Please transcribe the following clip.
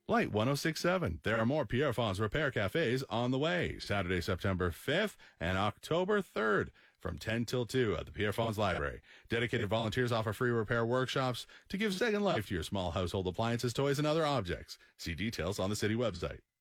Light 106.7. There are more Pierre Fonds Repair Cafes on the way. Saturday, September 5th and October 3rd from 10 till 2 at the Pierre Fonds Library. Dedicated volunteers offer free repair workshops to give second life to your small household appliances, toys, and other objects. See details on the city website.